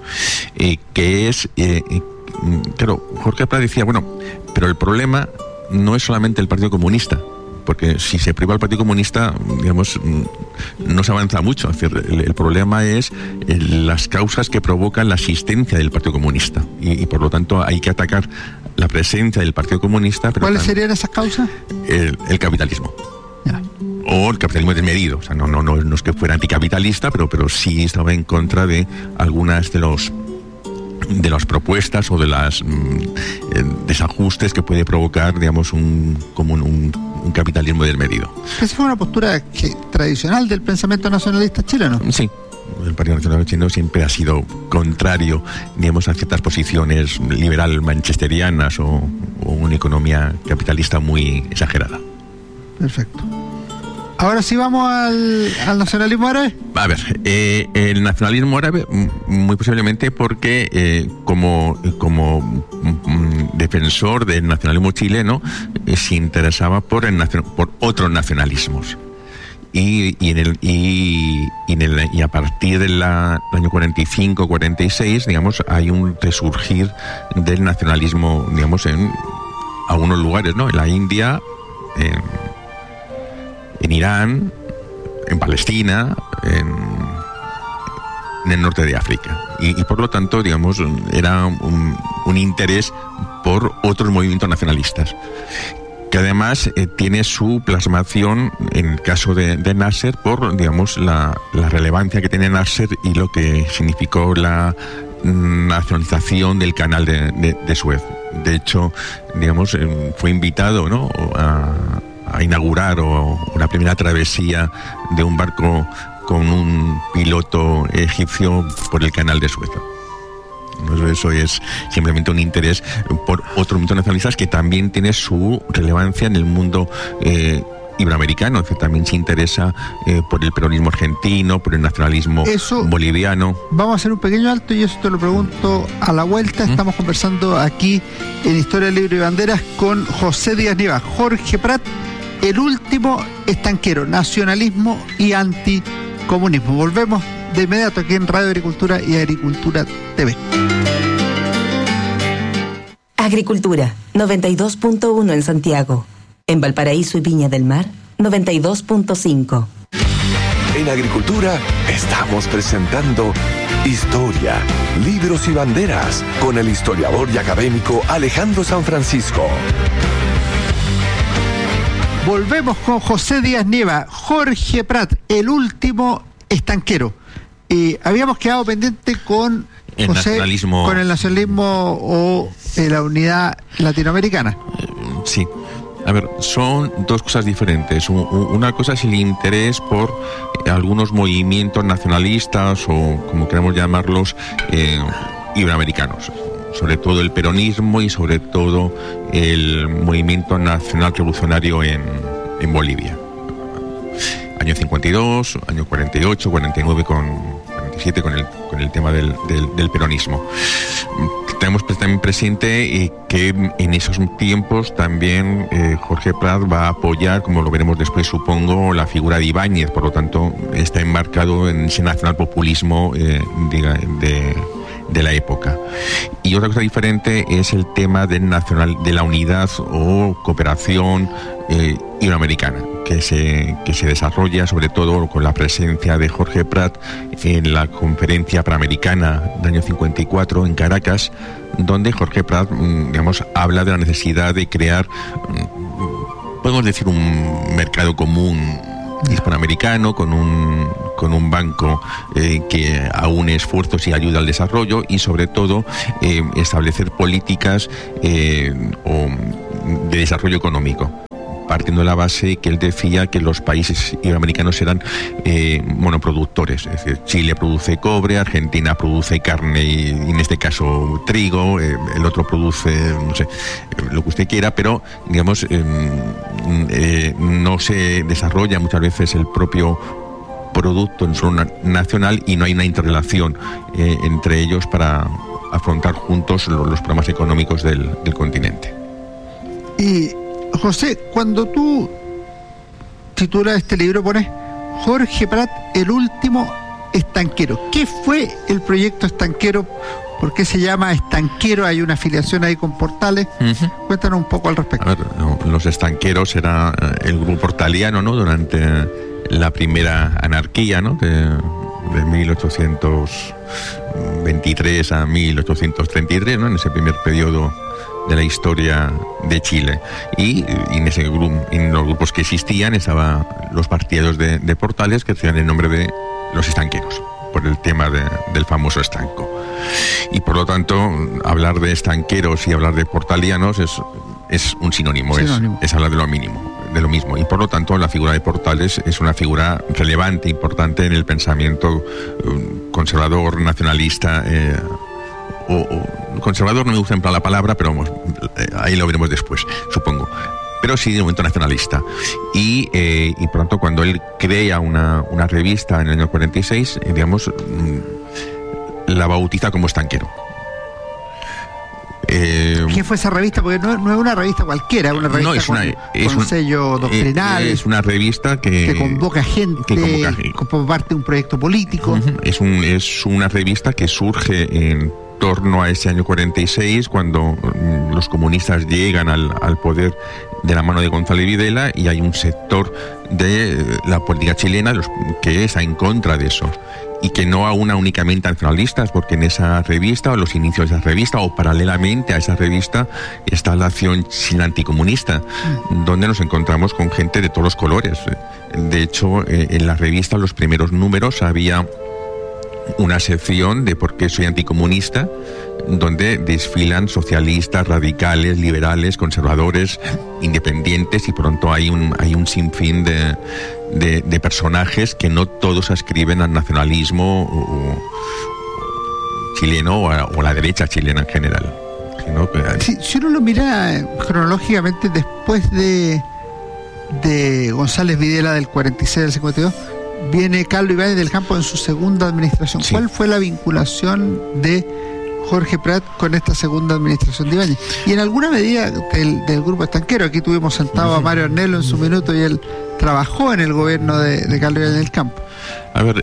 Claro, Jorge Prat decía, pero el problema no es solamente el Partido Comunista, porque si se priva el Partido Comunista, digamos, no se avanza mucho. Es decir, el problema es las causas que provocan la existencia del Partido Comunista. Y por lo tanto hay que atacar la presencia del Partido Comunista. Pero ¿cuáles serían esas causas? El capitalismo. Ya. O el capitalismo desmedido. O sea, no es que fuera anticapitalista, pero sí estaba en contra de algunas de las propuestas o de las desajustes que puede provocar, digamos, un capitalismo desmedido. Esa fue una postura tradicional del pensamiento nacionalista chileno. Sí, el Partido Nacional chileno siempre ha sido contrario, digamos, a ciertas posiciones liberal manchesterianas o una economía capitalista muy exagerada. Perfecto. Ahora sí vamos al nacionalismo árabe. A ver, el nacionalismo árabe, muy posiblemente porque como defensor del nacionalismo chileno, se interesaba por otros nacionalismos. Y a partir del año 45-46, digamos, hay un resurgir del nacionalismo, digamos, en algunos lugares, ¿no? En la India, en Irán, en Palestina, en el norte de África. Y por lo tanto, digamos, era un interés por otros movimientos nacionalistas, que además tiene su plasmación en el caso de Nasser por, digamos, la relevancia que tiene Nasser y lo que significó la nacionalización del canal de Suez. De hecho, digamos, fue invitado, ¿no?, a inaugurar una primera travesía de un barco con un piloto egipcio por el canal de Suez. Eso es simplemente un interés por otros movimientos nacionalistas que también tiene su relevancia en el mundo iberoamericano, que también se interesa por el peronismo argentino, por el nacionalismo boliviano. Vamos a hacer un pequeño alto y eso te lo pregunto a la vuelta. Estamos conversando aquí en Historia, Libros y Banderas con José Díaz Nieva, Jorge Prat, el último estanquero, nacionalismo y anticomunismo. Volvemos de inmediato aquí en Radio Agricultura y Agricultura TV. Agricultura, 92.1 en Santiago. En Valparaíso y Viña del Mar, 92.5. En Agricultura estamos presentando Historia, Libros y Banderas con el historiador y académico Alejandro San Francisco. Volvemos con José Díaz Nieva, Jorge Prat, el último estanquero. Habíamos quedado pendiente con el nacionalismo o la unidad latinoamericana. Sí. A ver, son dos cosas diferentes. Una cosa es el interés por algunos movimientos nacionalistas o como queramos llamarlos, iberoamericanos. Sobre todo el peronismo y sobre todo el movimiento nacional revolucionario en Bolivia. Año 52, año 48, 49, 47 con el tema del peronismo. Tenemos también presente que en esos tiempos también Jorge Prat va a apoyar, como lo veremos después supongo, la figura de Ibáñez, por lo tanto está enmarcado en ese nacionalpopulismo de de la época. Y otra cosa diferente es el tema de la unidad o cooperación iberoamericana, que se desarrolla sobre todo con la presencia de Jorge Prat en la Conferencia Panamericana del año 54 en Caracas, donde Jorge Prat, digamos, habla de la necesidad de crear, podemos decir, un mercado común hispanoamericano con un banco que aúne esfuerzos y ayuda al desarrollo, y sobre todo establecer políticas de desarrollo económico, partiendo de la base que él decía que los países iberoamericanos eran monoproductores. Es decir, Chile produce cobre, Argentina produce carne y en este caso trigo, el otro produce, no sé, lo que usted quiera, pero digamos no se desarrolla muchas veces el propio producto en su nacional, y no hay una interrelación entre ellos para afrontar juntos los problemas económicos del continente. Y José, cuando tú titulas este libro pones Jorge Prat, el último estanquero. ¿Qué fue el proyecto estanquero? ¿Por qué se llama estanquero? Hay una afiliación ahí con Portales. Cuéntanos un poco al respecto. A ver, los estanqueros era el grupo portaliano, ¿no? Durante la primera anarquía, ¿no? De 1823 a 1833, ¿no? En ese primer periodo de la historia de Chile, y en ese grupo, en los grupos que existían, estaban los partidarios de Portales, que tenían el nombre de los estanqueros, por el tema del famoso estanco. Y por lo tanto, hablar de estanqueros y hablar de portalianos es un sinónimo. Es hablar de lo mismo, y por lo tanto la figura de Portales es una figura relevante, importante en el pensamiento conservador, nacionalista, o conservador, no me gusta emplear la palabra, pero vamos, ahí lo veremos después, supongo. Pero sí de momento nacionalista. Y por tanto, cuando él crea una revista en el año 46, digamos, la bautiza como Estanquero. ¿Qué fue esa revista? Porque no es una revista cualquiera, es una revista con sello doctrinal. Es una revista que convoca gente, como parte de un proyecto político. Es una revista que surge en torno a ese año 46, cuando los comunistas llegan al poder de la mano de González Videla, y hay un sector de la política chilena que está en contra de eso, y que no aúna únicamente a nacionalistas, porque en esa revista, o los inicios de esa revista, o paralelamente a esa revista, está la acción chilena anticomunista, donde nos encontramos con gente de todos los colores. De hecho, en la revista, los primeros números, había una sección de por qué soy anticomunista, donde desfilan socialistas, radicales, liberales, conservadores, independientes, y pronto hay un sinfín de personajes que no todos ascriben al nacionalismo chileno o a la derecha chilena en general. Sino que si uno lo mira cronológicamente, después de González Videla del 46 al 52, viene Carlos Ibáñez del Campo en su segunda administración. Sí. ¿Cuál fue la vinculación de Jorge Prat con esta segunda administración de Ibáñez? Y en alguna medida del grupo estanquero. Aquí tuvimos sentado a Mario Arnelo en su minuto, y él trabajó en el gobierno de Carlos Ibáñez del Campo. A ver,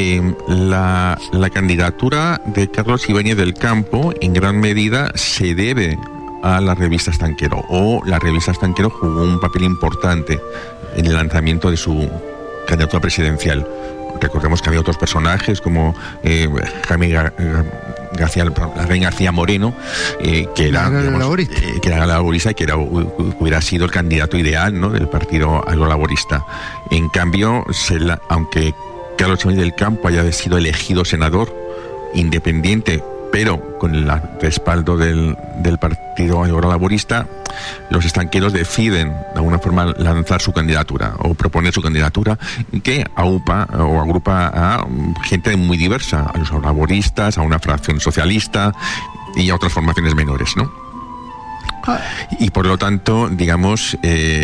la candidatura de Carlos Ibáñez del Campo en gran medida se debe a la revista Estanquero, o la revista Estanquero jugó un papel importante en el lanzamiento de su candidatura presidencial. Recordemos que había otros personajes como Jaime García Moreno, que era laborista y que hubiera sido el candidato ideal, ¿no?, del partido agrolaborista. En cambio, aunque Carlos Ibáñez del Campo haya sido elegido senador independiente, pero con el respaldo del partido agrolaborista, los estanqueros deciden de alguna forma lanzar su candidatura o proponer su candidatura, que agrupa a gente muy diversa, a los agrolaboristas, a una fracción socialista y a otras formaciones menores, ¿no? Y por lo tanto, digamos,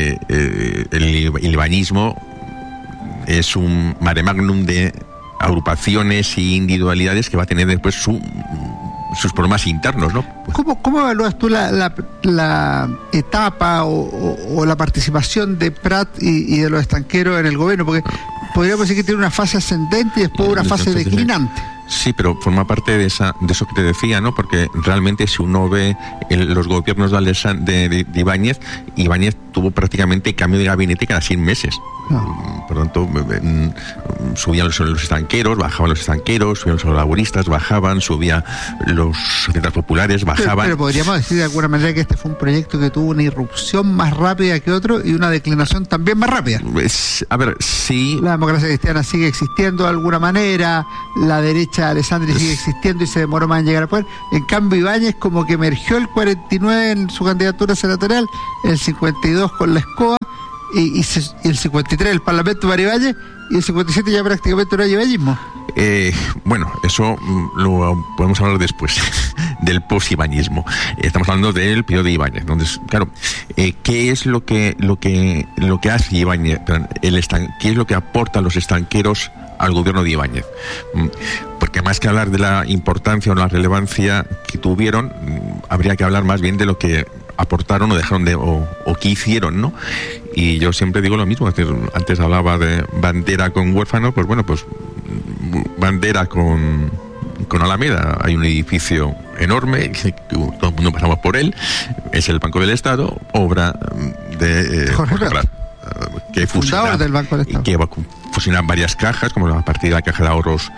el ibañismo es un mare magnum de agrupaciones y individualidades que va a tener después sus problemas internos, ¿no? ¿Cómo evalúas tú la etapa o la participación de Prat y de los estanqueros en el gobierno? Porque podríamos decir que tiene una fase ascendente y después una fase declinante. Sí, pero forma parte de eso que te decía, ¿no? Porque realmente si uno ve los gobiernos de Ibáñez tuvo prácticamente cambio de gabinete cada 100 meses. Por lo tanto, subían los estanqueros, bajaban los estanqueros, subían los laboristas, bajaban, subían los socialistas populares, bajaban. Pero podríamos decir de alguna manera que este fue un proyecto que tuvo una irrupción más rápida que otro y una declinación también más rápida. A ver, sí. La democracia cristiana sigue existiendo de alguna manera, la derecha Alessandri sigue existiendo y se demoró más en llegar al poder. En cambio, Ibáñez como que emergió el 49 en su candidatura senatorial, el 52 con la escoba y el 53 el Parlamento para Ibáñez y el 57 ya prácticamente no hay ibañismo. Bueno, eso lo podemos hablar después del post-ibañismo. Estamos hablando del periodo de Ibáñez. Entonces, claro, ¿qué es lo que hace Ibáñez? ¿Qué es lo que aportan los estanqueros al gobierno de Ibáñez? Porque más que hablar de la importancia o la relevancia que tuvieron, habría que hablar más bien de lo que aportaron o dejaron o qué hicieron, ¿no? Y yo siempre digo lo mismo. Antes hablaba de Bandera con Huérfano, pues bueno, pues Bandera con Alameda. Hay un edificio enorme, que todo el mundo pasamos por él, es el Banco del Estado, obra de Jorge Prat, que fundador del Banco del Estado, que fusionan varias cajas, como a partir de la caja de ahorros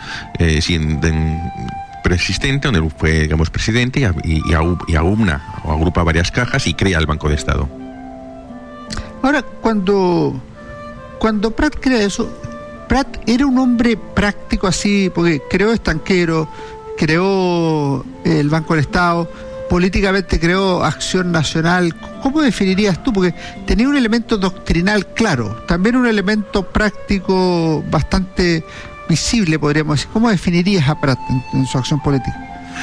preexistente, donde fue, digamos, presidente, y agrupa varias cajas y crea el Banco de Estado. Ahora, cuando Prat crea eso, Prat era un hombre práctico así, porque creó estanquero, creó el Banco del Estado, políticamente creó Acción Nacional. ¿Cómo definirías tú? Porque tenía un elemento doctrinal claro, también un elemento práctico bastante visible, podríamos decir. ¿Cómo definirías a Prat en su acción política?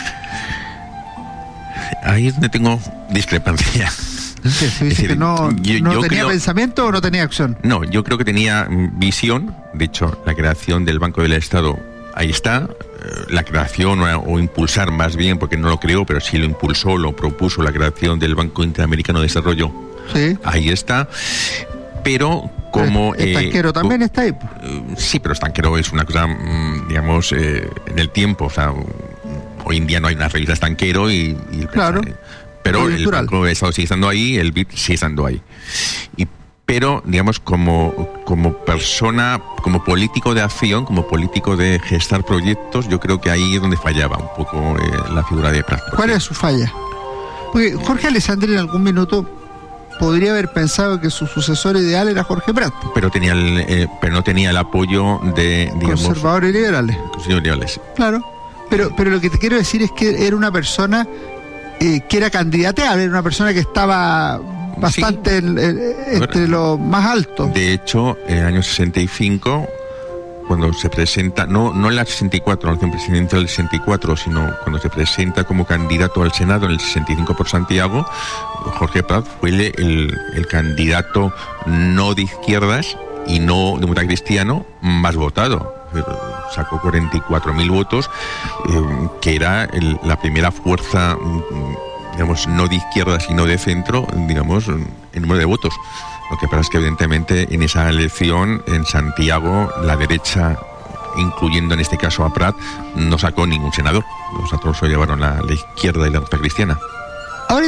Ahí es donde tengo discrepancia. Sí, dice que no tenía pensamiento o no tenía acción. No, yo creo que tenía visión. De hecho, la creación del Banco del Estado, ahí está. La creación o impulsar más bien, porque no lo creó, pero sí lo impulsó, lo propuso, la creación del Banco Interamericano de Desarrollo. Sí. Ahí está. Pero como... Estanquero también está ahí. Sí, pero estanquero es una cosa, digamos, en el tiempo. O sea, hoy en día no hay una revista estanquero claro. Pero el Banco del Estado sigue estando ahí, el BID sigue estando ahí. Pero, digamos, como persona, como político de acción, como político de gestar proyectos, yo creo que ahí es donde fallaba un poco la figura de Prat. ¿Cuál es su falla? Porque Jorge Alessandri en algún minuto podría haber pensado que su sucesor ideal era Jorge Prat. Pero no tenía el apoyo de, digamos, conservadores y liberales. Claro. Pero lo que te quiero decir es que era una persona que era candidateable, era una persona que estaba bastante entre lo más alto. De hecho, en el año 65, cuando se presenta, no en la 64, no en presidencia del 64, sino cuando se presenta como candidato al Senado en el 65 por Santiago, Jorge Prat fue el candidato no de izquierdas y no demócrata cristiano más votado. Sacó 44.000 votos, que era la primera fuerza, digamos, no de izquierda sino de centro, digamos, en número de votos. Lo que pasa es que evidentemente en esa elección en Santiago la derecha, incluyendo en este caso a Prat, no sacó ningún senador. Los otros lo llevaron la izquierda y la democracia cristiana. Ahora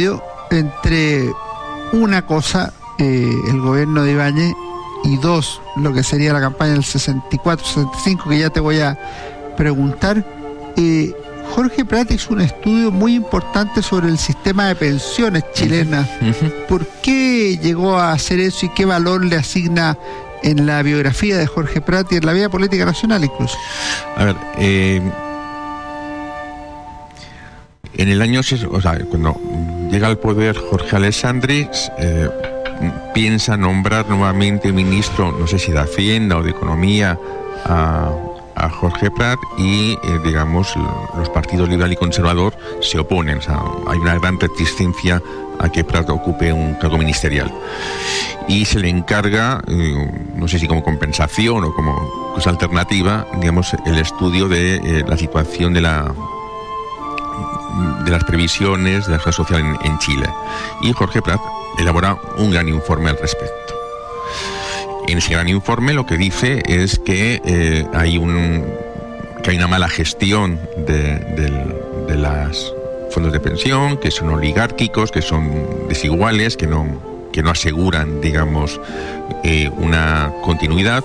entre una cosa, el gobierno de Ibáñez, y dos, lo que sería la campaña del 64-65, que ya te voy a preguntar, Jorge Prat hizo un estudio muy importante sobre el sistema de pensiones chilenas. ¿Por qué llegó a hacer eso y qué valor le asigna en la biografía de Jorge Prat y en la vida política nacional incluso? A ver, en el año, o sea, cuando llega al poder Jorge Alessandri, piensa nombrar nuevamente ministro, no sé si de Hacienda o de Economía, a Jorge Prat y, digamos, los partidos liberal y conservador se oponen. O sea, hay una gran reticencia a que Prat ocupe un cargo ministerial. Y se le encarga, no sé si como compensación o como cosa alternativa, digamos, el estudio de la situación de las previsiones de la seguridad social en Chile. Y Jorge Prat elabora un gran informe al respecto. En ese gran informe lo que dice es que hay que hay una mala gestión de los fondos de pensión, que son oligárquicos, que son desiguales, que no aseguran, digamos, una continuidad,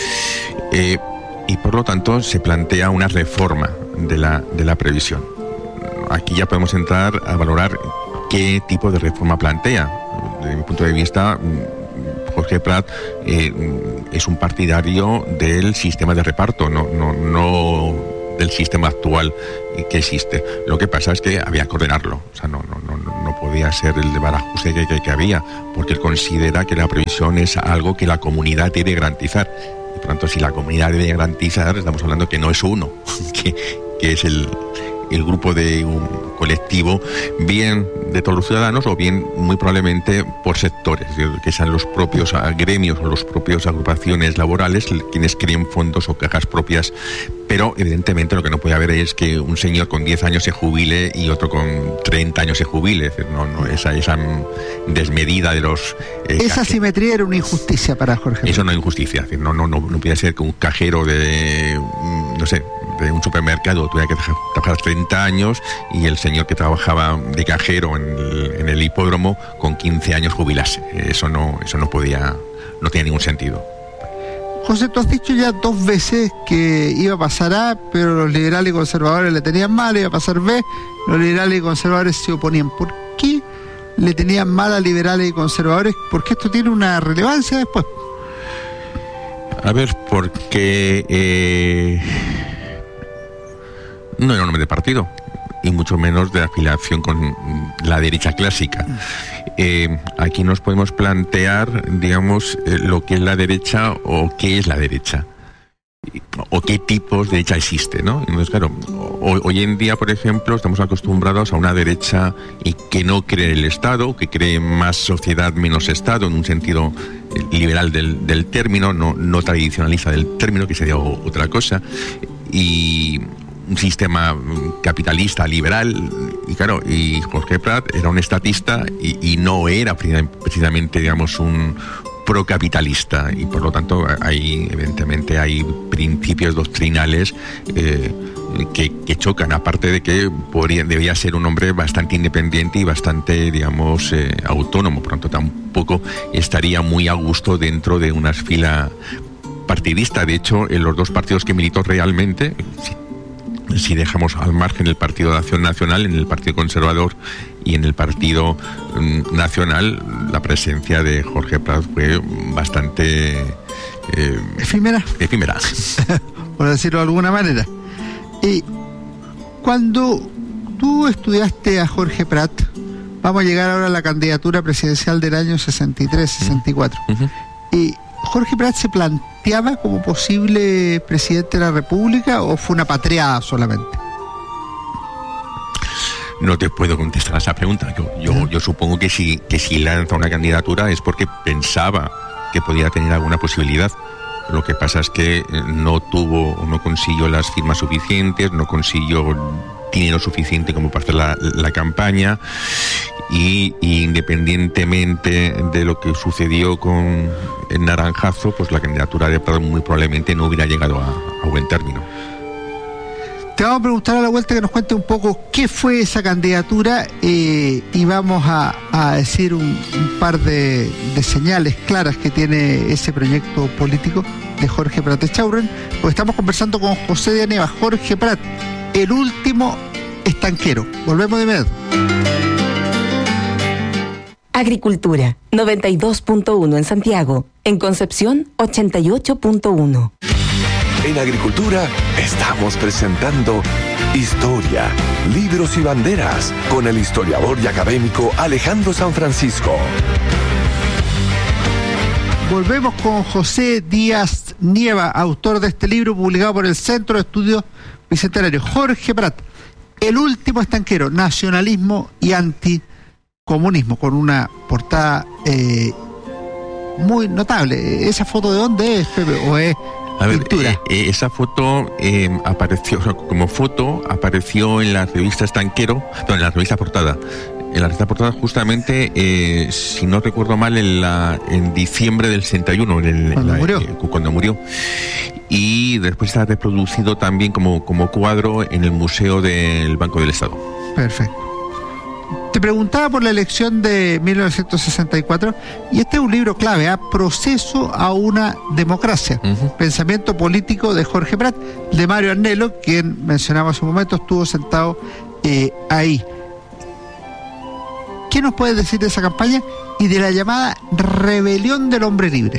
y por lo tanto se plantea una reforma de la previsión. Aquí ya podemos entrar a valorar qué tipo de reforma plantea. Desde mi punto de vista, Jorge Prat es un partidario del sistema de reparto, no del sistema actual que existe. Lo que pasa es que había que ordenarlo, o sea, no podía ser el de barajuste que había, porque él considera que la previsión es algo que la comunidad debe garantizar. Y por tanto, si la comunidad debe garantizar, estamos hablando que no es uno, que es el grupo de un colectivo, bien de todos los ciudadanos o bien muy probablemente por sectores, que sean los propios gremios o las propias agrupaciones laborales quienes creen fondos o cajas propias. Pero evidentemente lo que no puede haber es que un señor con 10 años se jubile y otro con 30 años se jubile. Es decir, esa desmedida de los... esa asimetría era una injusticia para Jorge Prat. Eso no es injusticia. Es decir, no puede ser que un cajero de un supermercado tuviera que trabajar 30 años y el señor que trabajaba de cajero en el hipódromo con 15 años jubilase. Eso no tenía ningún sentido. José, tú has dicho ya 2 veces que iba a pasar A, pero los liberales y conservadores le tenían mal, iba a pasar B, los liberales y conservadores se oponían. ¿Por qué le tenían mal a liberales y conservadores? Porque esto tiene una relevancia después. A ver, porque no era un nombre de partido, y mucho menos de afiliación con la derecha clásica. Aquí nos podemos plantear, digamos, lo que es la derecha o qué es la derecha, o qué tipos de derecha existe, ¿no? Entonces, claro, hoy en día, por ejemplo, estamos acostumbrados a una derecha que no cree en el Estado, que cree más sociedad menos Estado, en un sentido liberal del término, no tradicionalista del término, que sería otra cosa, y un sistema capitalista, liberal, y claro, y Jorge Prat era un estatista y no era precisamente, digamos, un procapitalista, y por lo tanto evidentemente hay principios doctrinales que chocan, aparte de que debía ser un hombre bastante independiente y bastante, digamos, autónomo, por lo tanto tampoco estaría muy a gusto dentro de una fila partidista. De hecho, en los 2 partidos que militó realmente, si dejamos al margen el Partido de Acción Nacional, en el Partido Conservador y en el Partido Nacional, la presencia de Jorge Prat fue bastante efímera, por decirlo de alguna manera. Y cuando tú estudiaste a Jorge Prat, vamos a llegar ahora a la candidatura presidencial del año 63-64. Y ¿Jorge Prat se planteaba como posible presidente de la República o fue una patriada solamente? No te puedo contestar a esa pregunta. Yo supongo que si lanza una candidatura es porque pensaba que podía tener alguna posibilidad. Lo que pasa es que no consiguió las firmas suficientes, no consiguió dinero suficiente como para hacer la campaña, y independientemente de lo que sucedió con el Naranjazo, pues la candidatura de Prat muy probablemente no hubiera llegado a buen término. Te vamos a preguntar a la vuelta que nos cuente un poco qué fue esa candidatura, y vamos a decir un par de señales claras que tiene ese proyecto político de Jorge Prat Echaurren, porque estamos conversando con José de Nieva. Jorge Prat, el último estanquero. Volvemos de inmediato. Agricultura, 92.1 en Santiago. En Concepción, 88.1. En Agricultura estamos presentando Historia, Libros y Banderas con el historiador y académico Alejandro San Francisco. Volvemos con José Díaz Nieva, autor de este libro publicado por el Centro de Estudios Bicentenario. Jorge Prat, el último estanquero, nacionalismo y anticomunismo, con una portada muy notable. ¿Esa foto de dónde es, Pepe? ¿O es pintura? Esa foto apareció, o sea, como foto apareció en la revista Estanquero, en la revista Portada. En la revista Portada justamente, si no recuerdo mal, en diciembre del 61, cuando murió. y después está reproducido también como cuadro en el Museo del Banco del Estado. Perfecto. Te preguntaba por la elección de 1964, y este es un libro clave, Proceso a una democracia, pensamiento político de Jorge Prat, de Mario Arnelo, quien mencionamos hace un momento, estuvo sentado ahí. ¿Qué nos puedes decir de esa campaña y de la llamada rebelión del hombre libre?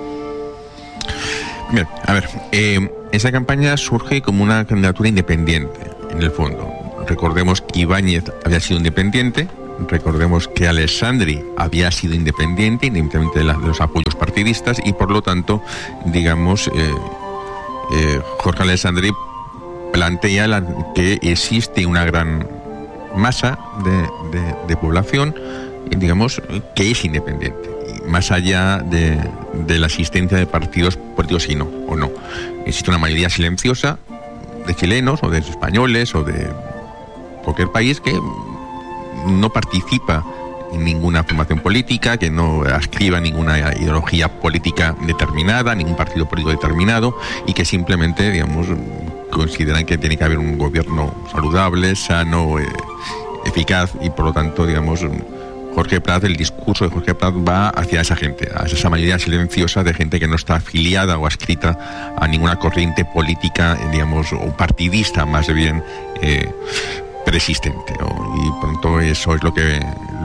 Bien, a ver, esa campaña surge como una candidatura independiente, en el fondo. Recordemos que Ibáñez había sido independiente, recordemos que Alessandri había sido independiente, independientemente de los apoyos partidistas, y por lo tanto, digamos, Jorge Alessandri plantea que existe una gran masa de población, digamos, que es independiente, más allá de la existencia de partidos políticos o no. Existe una mayoría silenciosa de chilenos o de españoles o de cualquier país que no participa en ninguna formación política, que no adscriba ninguna ideología política determinada, ningún partido político determinado, y que simplemente, digamos, consideran que tiene que haber un gobierno saludable, sano, eficaz, y por lo tanto, digamos, el discurso de Jorge Prat va hacia esa gente, a esa mayoría silenciosa de gente que no está afiliada o adscrita a ninguna corriente política, digamos, o partidista más bien, persistente, ¿no? Y pronto eso es lo que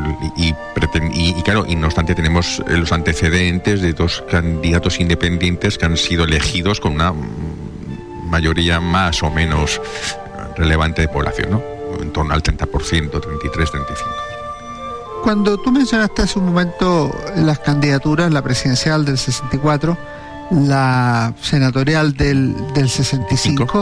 y claro, y no obstante tenemos los antecedentes de dos candidatos independientes que han sido elegidos con una mayoría más o menos relevante de población, ¿no? En torno al 30%, 33, 35. Cuando tú mencionaste hace un momento las candidaturas, la presidencial del 64, la senatorial del 65,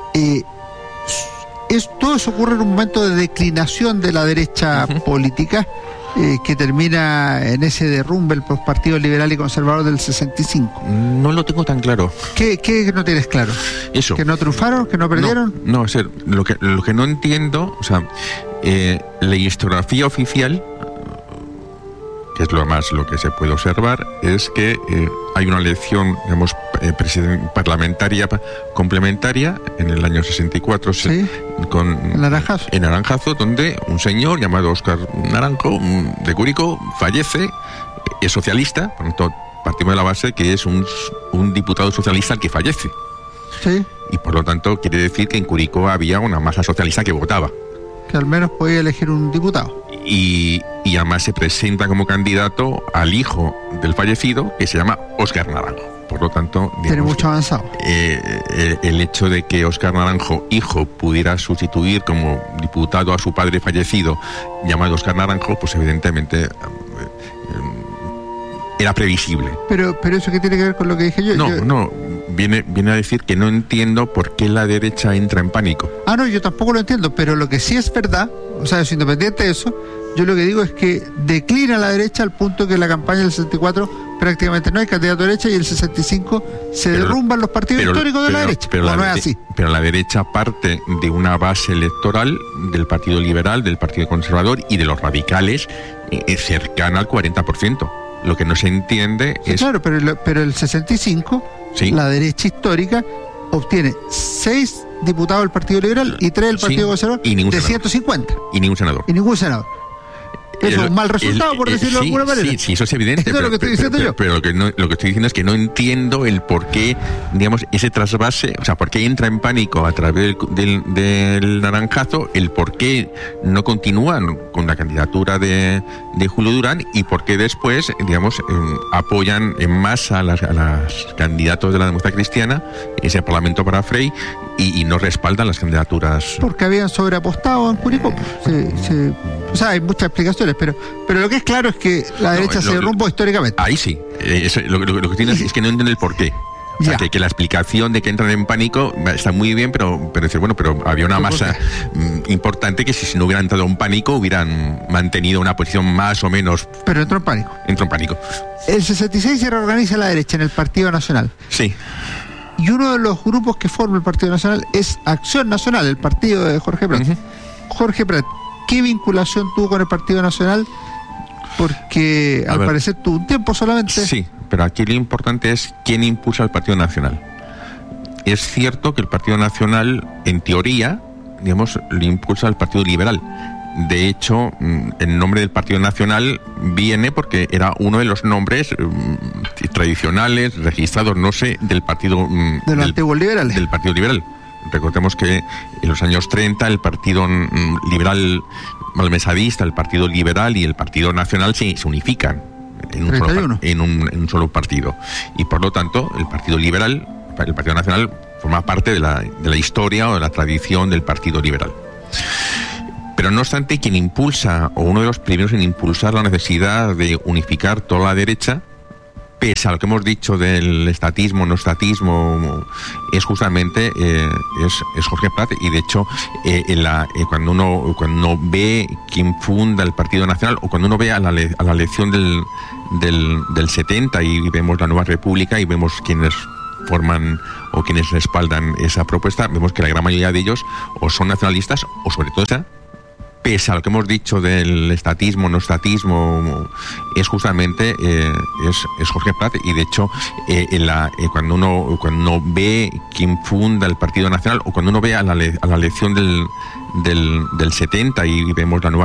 todo eso ocurre en un momento de declinación de la derecha política, que termina en ese derrumbe el Partido Liberal y Conservador del 65. No lo tengo tan claro. ¿Qué no tienes claro? Eso. ¿Que no triunfaron? ¿Que no perdieron? No, o sea, lo que no entiendo, o sea, la historiografía oficial, que es lo que se puede observar, es que hay una elección, digamos, parlamentaria complementaria en el año 64, ¿sí? En Naranjazo, donde un señor llamado Óscar Naranjo, de Curicó, fallece, es socialista, por lo tanto, partimos de la base que es un diputado socialista el que fallece. Sí. Y por lo tanto, quiere decir que en Curicó había una masa socialista que votaba. Que al menos podía elegir un diputado. Y además se presenta como candidato al hijo del fallecido, que se llama Óscar Naranjo. Por lo tanto, digamos, tiene mucho avanzado. El hecho de que Óscar Naranjo, hijo, pudiera sustituir como diputado a su padre fallecido, llamado Óscar Naranjo, pues evidentemente era previsible. Pero eso ¿qué tiene que ver con lo que dije yo? No, viene a decir que no entiendo por qué la derecha entra en pánico. No, yo tampoco lo entiendo, pero lo que sí es verdad, o sea, es independiente de eso, yo lo que digo es que declina la derecha al punto que en la campaña del 64 prácticamente no hay candidato de derecha, y el 65 se derrumban los partidos históricos de la derecha. No es así. Pero la derecha parte de una base electoral del Partido Liberal, del Partido Conservador y de los radicales, cercana al 40%. Lo que no se entiende es... Claro, pero el 65, ¿sí? La derecha histórica obtiene 6 diputados del Partido Liberal y 3 del Partido Conservador, de senador. 150. Y ningún senador. Eso es un mal resultado, por decirlo de alguna manera. Sí, eso es evidente. Eso es lo que estoy diciendo yo. Pero lo que estoy diciendo es que no entiendo el por qué, digamos, ese trasvase, o sea, por qué entra en pánico a través del Naranjazo, el por qué no continúan con la candidatura de Julio Durán, y por qué después, digamos, apoyan en masa a las candidatos de la democracia cristiana, ese Parlamento para Frei, y no respaldan las candidaturas. Porque habían sobreapostado en Curicó. O sea, hay muchas explicaciones, pero lo que es claro es que la derecha se derrumbó históricamente. Ahí sí. Lo que tienes es que no entienden el porqué. O sea, que la explicación de que entran en pánico está muy bien, pero decir, bueno, pero había una masa importante que si no hubiera entrado en pánico hubieran mantenido una posición más o menos... Pero entró en pánico. El 66 se reorganiza la derecha en el Partido Nacional. Sí. Y uno de los grupos que forma el Partido Nacional es Acción Nacional, el partido de Jorge Prat. Jorge Prat, ¿qué vinculación tuvo con el Partido Nacional? Porque al parecer tuvo un tiempo solamente. Sí, pero aquí lo importante es quién impulsa el Partido Nacional. es cierto que el Partido Nacional, en teoría, digamos, lo impulsa el Partido Liberal. De hecho, el nombre del Partido Nacional viene porque era uno de los nombres tradicionales, registrados, no sé, del Partido... de los antiguos liberales. Del Partido Liberal. Recordemos que en los años 30 el Partido Liberal malmesadista, el Partido Liberal y el Partido Nacional se unifican en un solo partido. Y por lo tanto, el Partido Liberal, el Partido Nacional, forma parte de la historia o de la tradición del Partido Liberal. Pero no obstante, quien impulsa, o uno de los primeros en impulsar la necesidad de unificar toda la derecha, pese a lo que hemos dicho del estatismo, no estatismo, es justamente es Jorge Prat. Y de hecho, cuando uno ve quién funda el Partido Nacional, o cuando uno ve a la elección del 70 y vemos la Nueva República y vemos quiénes forman o quienes respaldan esa propuesta, vemos que la gran mayoría de ellos o son nacionalistas o sobre todo pese a lo que hemos dicho del estatismo, no estatismo, es justamente es Jorge Prat. Y de hecho, cuando uno ve quién funda el Partido Nacional, o cuando uno ve a la elección del 70 y vemos la Nueva